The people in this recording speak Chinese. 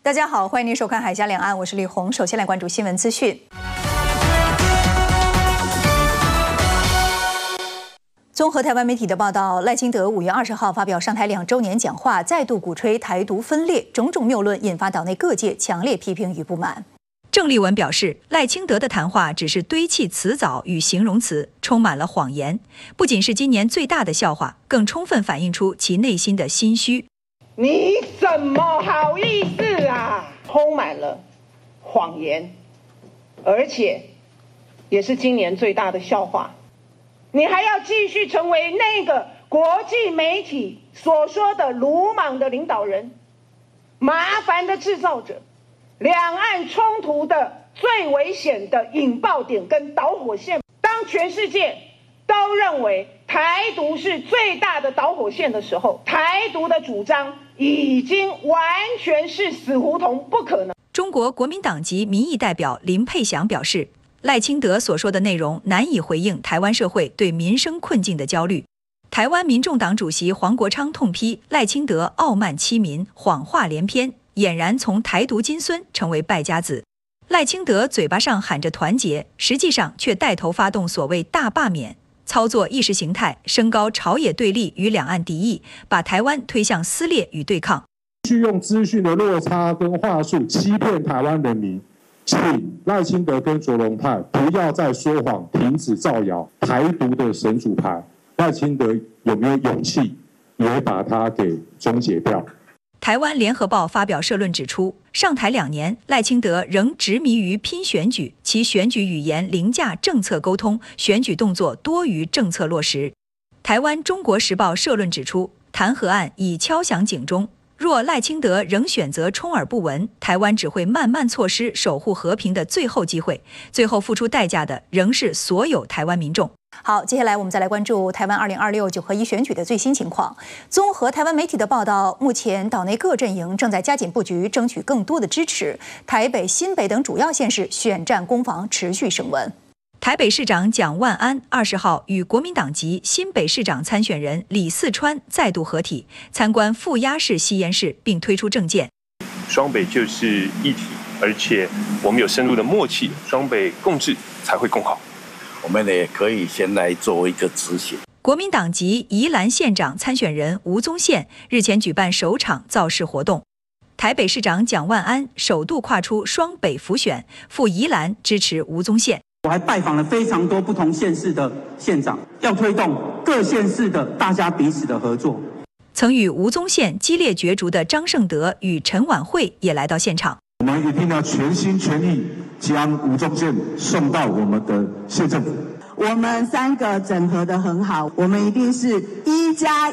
大家好，欢迎您收看《海峡两岸》，我是丽红。首先来关注新闻资讯。综合台湾媒体的报道，赖清德5月20号发表上台2周年讲话，再度鼓吹台独分裂，种种谬论引发岛内各界强烈批评与不满。郑丽文表示，赖清德的谈话只是堆砌词藻与形容词，充满了谎言，不仅是今年最大的笑话，更充分反映出其内心的心虚。 你怎么好意思啊？充满了谎言，而且也是今年最大的笑话。你还要继续成为那个国际媒体所说的鲁莽的领导人，麻烦的制造者，两岸冲突的最危险的引爆点跟导火线。当全世界都认为台独是最大的导火线的时候，台独的主张已经完全是死胡同，不可能。 中国国民党籍民意代表林佩祥表示，赖清德所说的内容难以回应台湾社会对民生困境的焦虑。台湾民众党主席黄国昌痛批赖清德傲慢欺民，谎话连篇，俨然从台独金孙成为败家子。赖清德嘴巴上喊着团结，实际上却带头发动所谓大罢免，操作意识形态，升高朝野对立与两岸敌意，把台湾推向撕裂与对抗。 去用资讯的落差跟话术欺骗台湾人民，请赖清德跟卓荣泰不要再说谎，停止造谣台独的神主牌。赖清德有没有勇气也把它给终结掉？ 台湾联合报发表社论指出，上台2年，赖清德仍执迷于拼选举，其选举语言凌驾政策沟通，选举动作多于政策落实。台湾中国时报社论指出，弹劾案已敲响警钟，若赖清德仍选择充耳不闻，台湾只会慢慢错失守护和平的最后机会，最后付出代价的仍是所有台湾民众。好，接下来我们再来关注台湾2026九合一选举的最新情况。综合台湾媒体的报道，目前岛内各阵营正在加紧布局，争取更多的支持。台北、新北等主要县市选战攻防持续升温。台北市长蒋万安20号与国民党籍新北市长参选人李四川再度合体，参观负压式吸烟室，并推出政见。 双北就是一体，而且我们有深入的默契，双北共治才会更好。 我们也可以先来做一个执行。 国民党籍宜兰县长参选人吴宗宪日前举办首场造势活动，台北市长蒋万安首度跨出双北辅选，赴宜兰支持吴宗宪。 我还拜访了非常多不同县市的县长，要推动各县市的大家彼此的合作。 曾与吴宗宪激烈角逐的张胜德与陈婉慧也来到现场。 我们一定要全心全意将吴宗宪送到我们的县政府。 我们3个整合得很好，我们一定是1+1